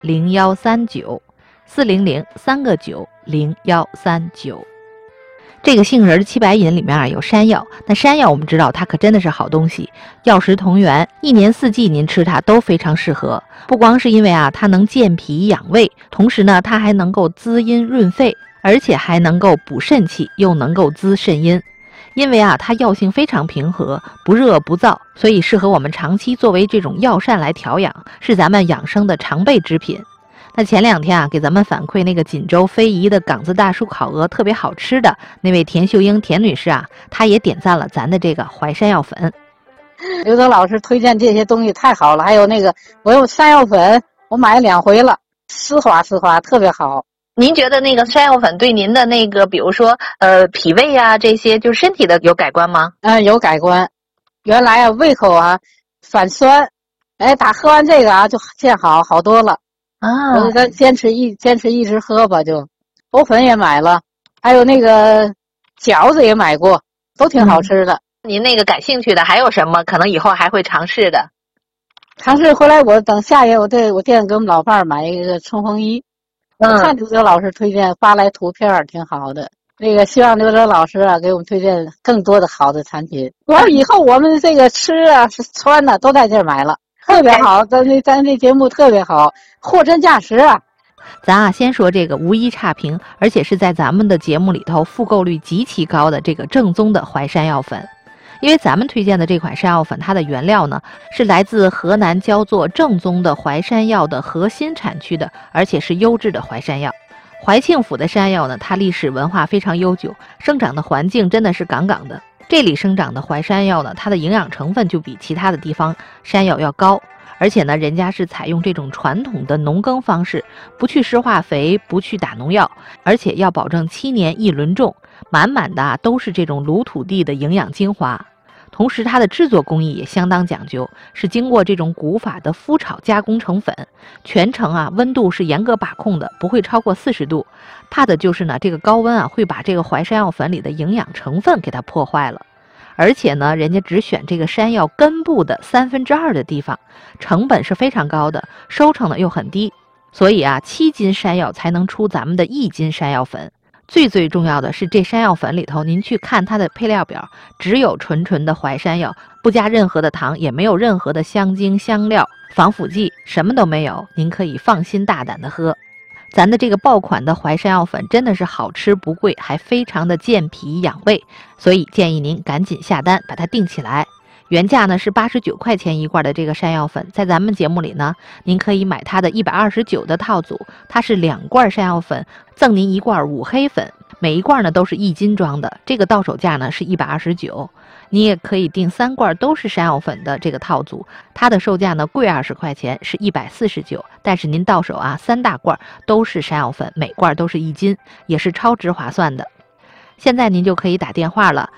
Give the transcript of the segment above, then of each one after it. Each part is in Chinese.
，400-3个9，0139。这个杏仁七白饮里面有山药，那山药我们知道它可真的是好东西，药食同源，一年四季您吃它都非常适合。不光是因为它能健脾养胃，同时呢它还能够滋阴润肺，而且还能够补肾气，又能够滋肾阴。因为它药性非常平和，不热不燥，所以适合我们长期作为这种药膳来调养，是咱们养生的常备之品。那前2天给咱们反馈那个锦州非遗的岗子大叔烤鹅特别好吃的那位田秀英田女士她也点赞了咱的这个淮山药粉。 刘德老师推荐这些东西太好了，还有那个我用山药粉，我买了2回了，丝滑丝滑，特别好。 您觉得那个山药粉对您的那个比如说脾胃这些就身体的有改观吗？ 有改观。原来胃口反酸，打喝完这个就见好多了。我就坚持一直喝吧，就藕粉也买了，还有那个饺子也买过，都挺好吃的。 您那个感兴趣的还有什么可能以后还会尝试的？ 尝试回来，我等下月我店给我们老伴儿买一个冲锋衣。看刘德老师推荐发来图片挺好的。那个希望刘德老师给我们推荐更多的好的产品。以后我们这个吃穿都在这儿买了。特别好，咱这节目特别好，货真价实咱先说这个无一差评，而且是在咱们的节目里头复购率极其高的这个正宗的淮山药粉。因为咱们推荐的这款山药粉，它的原料呢是来自河南焦作正宗的淮山药的核心产区的，而且是优质的淮山药。怀庆府的山药呢，它历史文化非常悠久，生长的环境真的是杠杠的。这里生长的淮山药呢，它的营养成分就比其他的地方山药要高，而且呢，人家是采用这种传统的农耕方式，不去施化肥，不去打农药，而且要保证7年1轮种，满满的都是这种卤土地的营养精华。同时它的制作工艺也相当讲究，是经过这种古法的麸炒加工成粉，全程温度是严格把控的，不会超过40度，怕的就是呢这个高温会把这个淮山药粉里的营养成分给它破坏了。而且呢人家只选这个山药根部的2/3的地方，成本是非常高的，收成呢又很低，所以7斤山药才能出咱们的1斤山药粉。最重要的是，这山药粉里头，您去看它的配料表，只有纯的淮山药，不加任何的糖，也没有任何的香精、香料、防腐剂，什么都没有，您可以放心大胆的喝。咱的这个爆款的淮山药粉真的是好吃不贵，还非常的健脾养胃，所以建议您赶紧下单把它订起来。原价呢是89块钱一罐的这个山药粉，在咱们节目里呢，您可以买它的129的套组，它是2罐山药粉赠您1罐五黑粉，每一罐呢都是1斤装的，这个到手价呢是129。你也可以订3罐都是山药粉的这个套组，它的售价呢贵20块钱，是149，但是您到手3大罐都是山药粉，每罐都是1斤，也是超值划算的。现在您就可以打电话了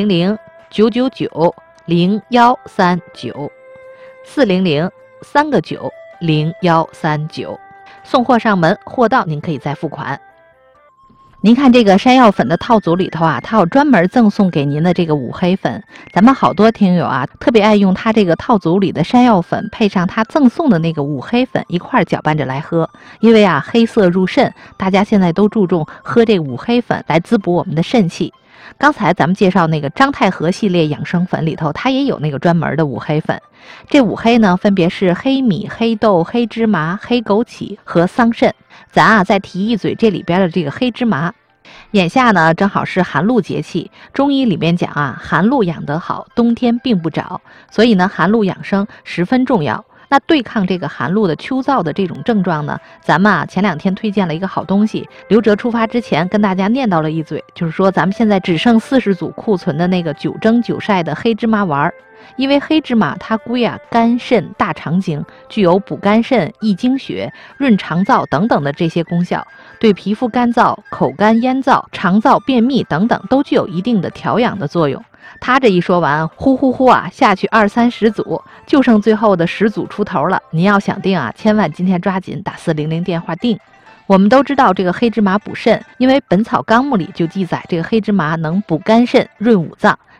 ，400-999-0139，400-3个9-0139，送货上门，货到您可以再付款。您看这个山药粉的套组里头它有专门赠送给您的这个五黑粉，咱们好多听友特别爱用它这个套组里的山药粉配上它赠送的那个五黑粉一块搅拌着来喝，因为黑色入肾，大家现在都注重喝这五黑粉来滋补我们的肾气。刚才咱们介绍那个张太和系列养生粉里头，它也有那个专门的五黑粉。这五黑呢，分别是黑米、黑豆、黑芝麻、黑枸杞和桑葚。咱再提一嘴这里边的这个黑芝麻。眼下呢，正好是寒露节气，中医里面讲寒露养得好，冬天并不着，所以呢，寒露养生十分重要。那对抗这个寒露的秋燥的这种症状呢，咱们前2天推荐了一个好东西，刘哲出发之前跟大家念叨了一嘴，就是说咱们现在只剩40组库存的那个9蒸9晒的黑芝麻丸。因为黑芝麻它归肝肾大肠经，具有补肝肾、益精血、润肠燥等等的这些功效，对皮肤干燥、口干咽燥、肠燥便秘等等都具有一定的调养的作用。他这一说完，呼下去20-30组，就剩最后的10组出头了。您要想订千万今天抓紧打400电话订。我们都知道这个黑芝麻补肾，因为《本草纲目》里就记载这个黑芝麻能补肝肾、润五脏。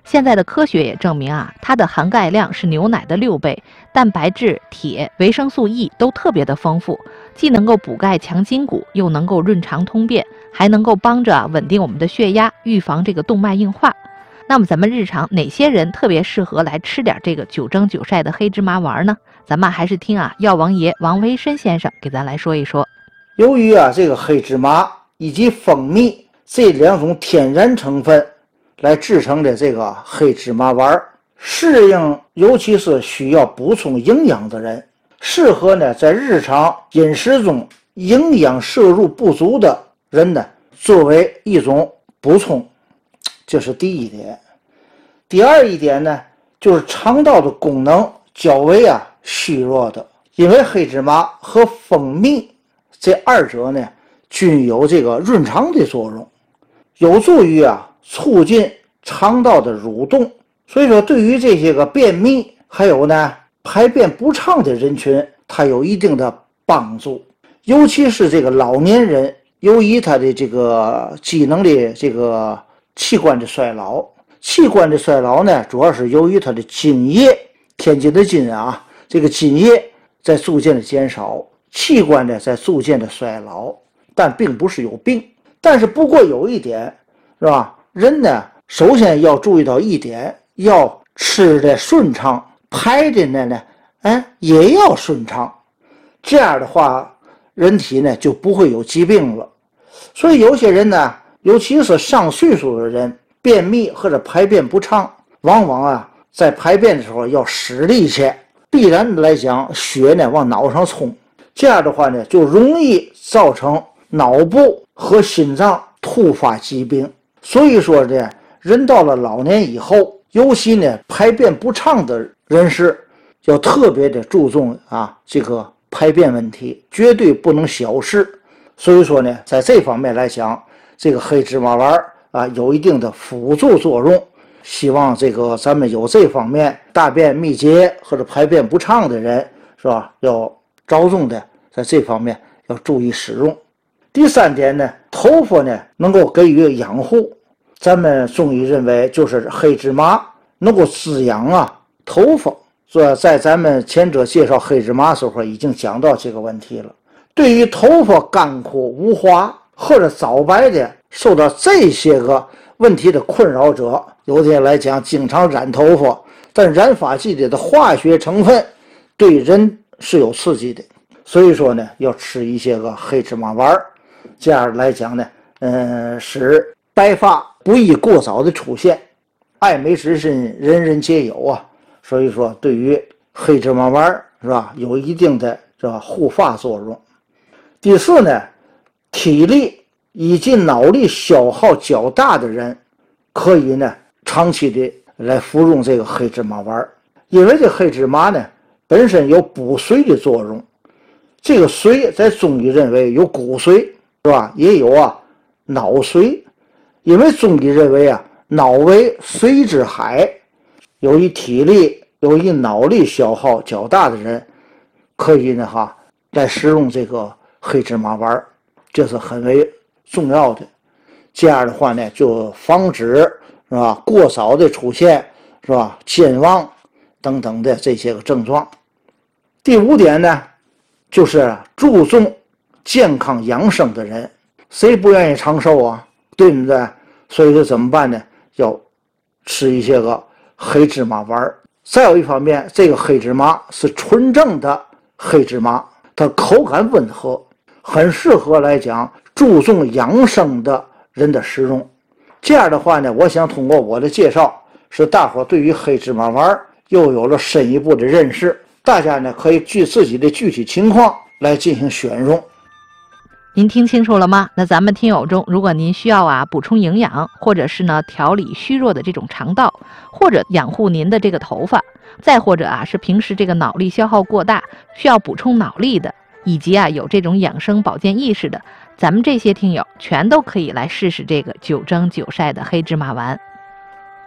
现在的科学也证明啊，它的含钙量是牛奶的6倍，蛋白质、铁、维生素 E 都特别的丰富，既能够补钙强筋骨，又能够润肠通便，还能够帮着稳定我们的血压，预防这个动脉硬化。那么咱们日常哪些人特别适合来吃点这个9蒸9晒的黑芝麻丸呢？咱们还是听药王爷王维申先生给咱来说一说。 由于这个黑芝麻以及蜂蜜这2种天然成分来制成的这个黑芝麻丸，适应尤其是需要补充营养的人，适合呢在日常饮食中营养摄入不足的人呢作为一种补充，这是第一点。第二一点呢，就是肠道的功能较为虚弱的，因为黑芝麻和蜂蜜这2者呢均有这个润肠的作用，有助于促进肠道的蠕动，所以说对于这些个便秘还有呢排便不畅的人群，它有一定的帮助。尤其是这个老年人，由于他的这个机能的这个器官的衰老，器官的衰老呢主要是由于他的津液，天津的津这个津液在逐渐的减少，器官呢在逐渐的衰老，但并不是有病。但是不过有一点是吧，人呢首先要注意到一点，要吃的顺畅，排的呢也要顺畅，这样的话人体呢就不会有疾病了。所以有些人呢，尤其是上岁数的人，便秘或者排便不畅，往往在排便的时候要使力气，必然的来讲血呢往脑上冲，这样的话呢就容易造成脑部和心脏突发疾病。所以说呢，人到了老年以后，尤其呢排便不畅的人士，要特别的注重这个排便问题，绝对不能小视。所以说呢，在这方面来讲，这个黑芝麻丸有一定的辅助作用。希望这个咱们有这方面大便秘结或者排便不畅的人，是吧？要着重的在这方面要注意使用。第3点呢，头发呢能够给予养护。咱们中医认为，就是黑芝麻能够滋养头发。所以在咱们前者介绍黑芝麻的时候已经讲到这个问题了。对于头发干枯无华或者早白的，受到这些个问题的困扰者，有的人来讲经常染头发，但染发剂里的化学成分对人是有刺激的，所以说呢要吃一些个黑芝麻丸，这样来讲呢使白发不宜过早的出现。爱美之心人人皆有所以说对于黑芝麻丸是吧有一定的这护发作用。第4呢，体力以及脑力消耗较大的人，可以呢长期的来服用这个黑芝麻丸，因为这黑芝麻呢本身有补髓的作用。这个髓在中医认为有骨髓是吧，也有脑髓。因为中医认为脑为髓之海，由于体力由于脑力消耗较大的人，可以呢来使用这个黑芝麻丸，这是很为重要的。这样的话呢就防止是吧过早的出现是吧健忘等等的这些个症状。第5点呢，就是注重健康养生的人，谁不愿意长寿对不对？所以说怎么办呢？要吃一些个黑芝麻丸。再有一方面，这个黑芝麻是纯正的黑芝麻，它口感温和，很适合来讲注重养生的人的食用。这样的话呢，我想通过我的介绍，使大伙对于黑芝麻丸又有了深一步的认识。大家呢可以据自己的具体情况来进行选用。 您听清楚了吗？那咱们听友中，如果您需要补充营养，或者是呢调理虚弱的这种肠道，或者养护您的这个头发，再或者是平时这个脑力消耗过大，需要补充脑力的，以及有这种养生保健意识的，咱们这些听友全都可以来试试这个9蒸9晒的黑芝麻丸。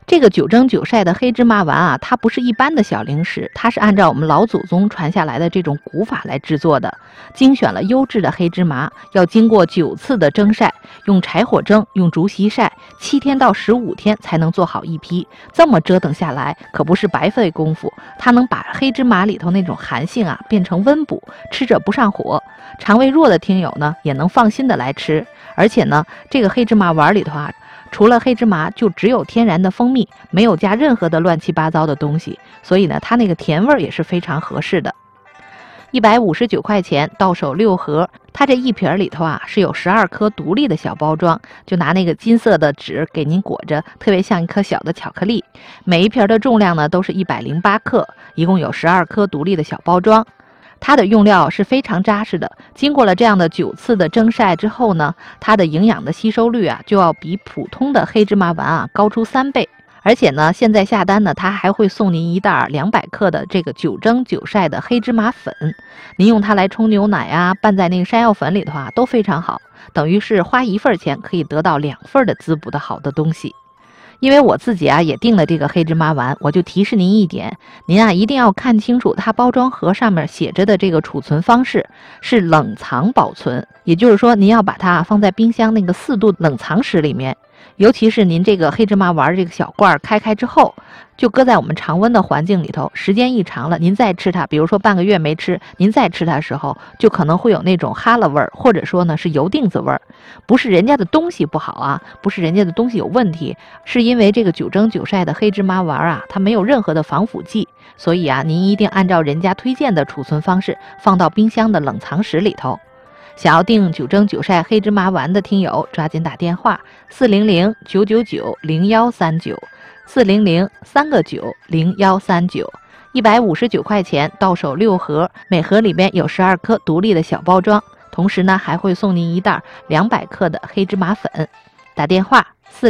这个9蒸9晒的黑芝麻丸啊，它不是一般的小零食，它是按照我们老祖宗传下来的这种古法来制作的，精选了优质的黑芝麻，要经过9次的蒸晒，用柴火蒸，用竹席晒，7天到15天才能做好一批。这么折腾下来，可不是白费功夫，它能把黑芝麻里头那种寒性啊变成温补，吃着不上火。肠胃弱的听友呢，也能放心的来吃。而且呢，这个黑芝麻丸里头啊，除了黑芝麻，就只有天然的蜂蜜，没有加任何的乱七八糟的东西，所以呢，它那个甜味儿也是非常合适的。159块钱，到手6盒，它这一瓶里头啊是有12颗独立的小包装，就拿那个金色的纸给您裹着，特别像一颗小的巧克力。每一瓶的重量呢都是108克，一共有12颗独立的小包装。它的用料是非常扎实的，经过了这样的9次的蒸晒之后呢，它的营养的吸收率啊就要比普通的黑芝麻丸啊高出3倍。而且呢，现在下单呢，它还会送您一袋200克的这个9蒸9晒的黑芝麻粉，您用它来冲牛奶啊，拌在那个山药粉里头啊，都非常好，等于是花1份钱可以得到2份的滋补的好的东西。因为我自己啊也订了这个黑芝麻丸，我就提示您一点，您啊一定要看清楚它包装盒上面写着的这个储存方式是冷藏保存，也就是说您要把它放在冰箱那个4度冷藏室里面。尤其是您这个黑芝麻丸这个小罐开之后，就搁在我们常温的环境里头，时间一长了，您再吃它，比如说半个月没吃，您再吃它的时候，就可能会有那种哈喇味儿，或者说呢是油锭子味儿。不是人家的东西不好啊，不是人家的东西有问题，是因为这个9蒸9晒的黑芝麻丸啊，它没有任何的防腐剂，所以啊，您一定按照人家推荐的储存方式，放到冰箱的冷藏室里头。想要订9蒸9晒黑芝麻丸的听友，抓紧打电话400-999-0139，400-3个9-0139，159块钱，到手6盒，每盒里边有12颗独立的小包装，同时呢还会送您一袋200克的黑芝麻粉。打电话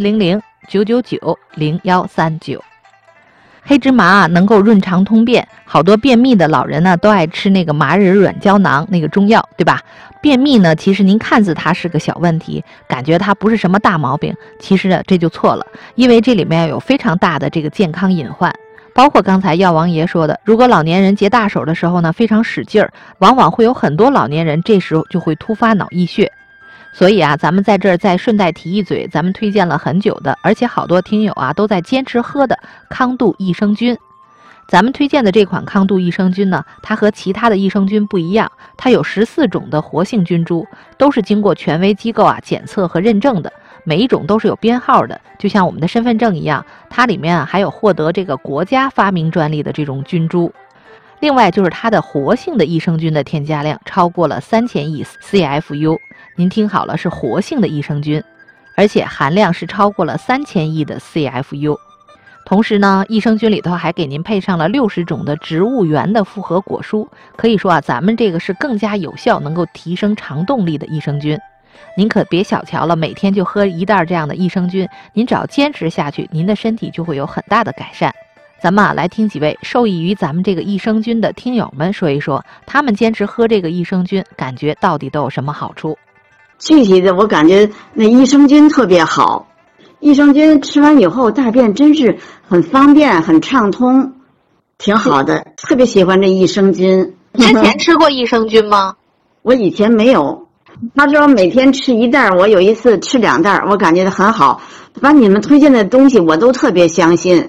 400-999-0139。黑芝麻啊，能够润肠通便，好多便秘的老人呢都爱吃那个麻仁软胶囊那个中药，对吧？便秘呢，其实您看似它是个小问题，感觉它不是什么大毛病，其实呢这就错了，因为这里面有非常大的这个健康隐患。包括刚才药王爷说的，如果老年人结大手的时候呢非常使劲儿，往往会有很多老年人这时候就会突发脑溢血。所以啊，咱们在这儿再顺带提一嘴，咱们推荐了很久的，而且好多听友啊都在坚持喝的康度益生菌。咱们推荐的这款康度益生菌呢，它和其他的益生菌不一样，它有14种的活性菌株，都是经过权威机构啊检测和认证的，每一种都是有编号的，就像我们的身份证一样，它里面啊还有获得这个国家发明专利的这种菌株。另外就是它的活性的益生菌的添加量超过了3000亿 CFU， 您听好了，是活性的益生菌，而且含量是超过了3000亿的 CFU。 同时呢，益生菌里头还给您配上了60种的植物源的复合果蔬，可以说啊，咱们这个是更加有效能够提升肠动力的益生菌。您可别小瞧了，每天就喝一袋这样的益生菌，您只要坚持下去，您的身体就会有很大的改善。咱们啊，来听几位受益于咱们这个益生菌的听友们说一说，他们坚持喝这个益生菌，感觉到底都有什么好处？ 具体的，我感觉那益生菌特别好，益生菌吃完以后大便真是很方便、很畅通，挺好的，特别喜欢这益生菌。 之前吃过益生菌吗？ 我以前没有，他说每天吃一袋，我有一次吃2袋，我感觉很好。把你们推荐的东西我都特别相信。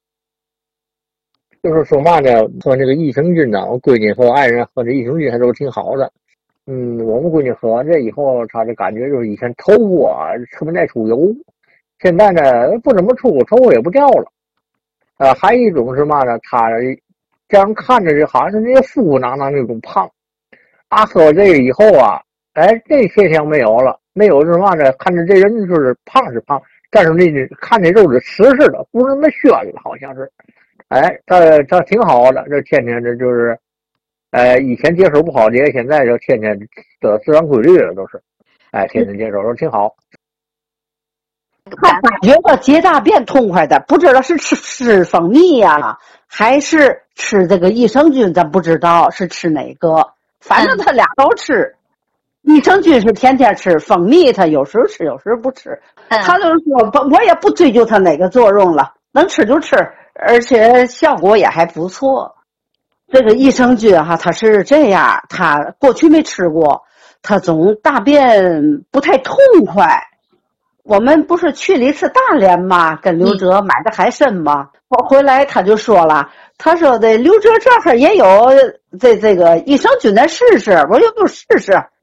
就是说嘛呢，说这个益生菌呢，我闺女和爱人喝这益生菌还都挺好的。我们闺女喝完这以后，她的感觉就是以前头发啊特别爱出油，现在呢不怎么出，头发也不掉了。还有一种是嘛呢，她这样看着就好像是那些腹腹囊囊那种胖。喝这个以后啊，这现象没有了，没有是嘛呢，看着这人就是胖是胖，但是那看这肉是实实的，不是那么宣了，好像是。他挺好的，这天天这就是，以前接手不好接，现在就天天得自然规律了，都是，天天接手都挺好。 他感觉到结大便痛快的，不知道是吃蜂蜜呀，还是吃这个益生菌，咱不知道是吃哪个，反正他俩都吃。益生菌是天天吃，蜂蜜他有时吃有时不吃。他就是说，我也不追究他哪个作用了。 能吃就吃，而且效果也还不错。这个益生菌哈，它是这样，它过去没吃过，它总大便不太痛快。我们不是去了一次大连吗？跟刘哲买的海参吗？我回来他就说了，他说的刘哲这儿也有这个益生菌的试试，我说就试试。